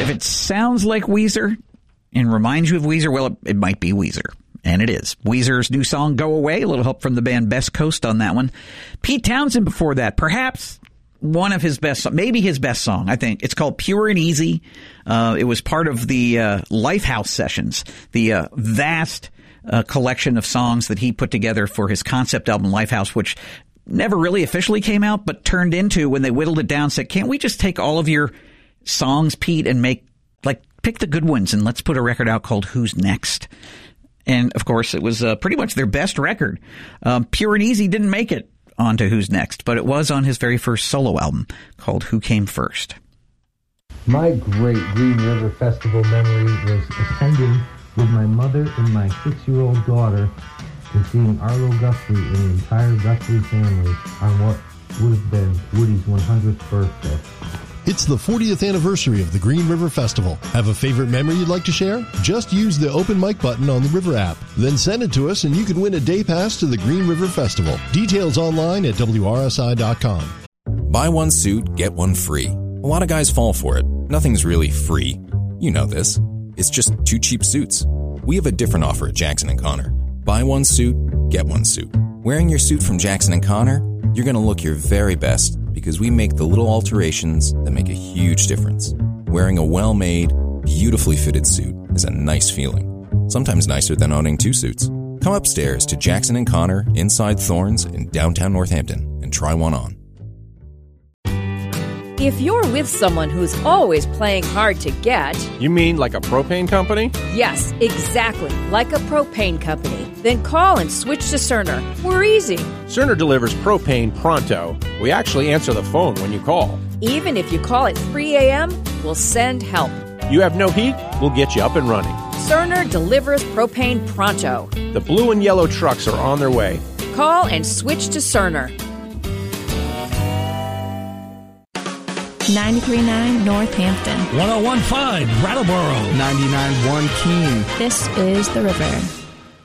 If it sounds like Weezer and reminds you of Weezer, well, it might be Weezer. And it is. Weezer's new song, Go Away. A little help from the band Best Coast on that one. Pete Townsend before that. Perhaps one of his best, maybe his best song, I think. It's called Pure and Easy. It was part of the Lifehouse sessions, the vast collection of songs that he put together for his concept album Lifehouse, which never really officially came out, but turned into, when they whittled it down, said, can't we just take all of your songs, Pete, and pick the good ones, and let's put a record out called Who's Next? And, of course, it was pretty much their best record. Pure and Easy didn't make it onto Who's Next, but it was on his very first solo album called Who Came First. My great Green River Festival memory was attending with my mother and my 6-year-old daughter and seeing Arlo Guthrie and the entire Guthrie family on what would have been Woody's 100th birthday. It's the 40th anniversary of the Green River Festival. Have a favorite memory you'd like to share? Just use the open mic button on the River app. Then send it to us and you can win a day pass to the Green River Festival. Details online at WRSI.com. Buy one suit, get one free. A lot of guys fall for it. Nothing's really free. You know this. It's just 2 cheap suits. We have a different offer at Jackson & Connor. Buy one suit, get one suit. Wearing your suit from Jackson & Connor, you're going to look your very best because we make the little alterations that make a huge difference. Wearing a well-made, beautifully fitted suit is a nice feeling. Sometimes nicer than owning 2 suits. Come upstairs to Jackson & Connor inside Thorns in downtown Northampton and try one on. If you're with someone who's always playing hard to get... You mean like a propane company? Yes, exactly, like a propane company. Then call and switch to Cerner. We're easy. Cerner delivers propane pronto. We actually answer the phone when you call. Even if you call at 3 a.m., we'll send help. You have no heat? We'll get you up and running. Cerner delivers propane pronto. The blue and yellow trucks are on their way. Call and switch to Cerner. 93.9 Northampton. 101.5 Brattleboro. 99.1 Keene. This is The River.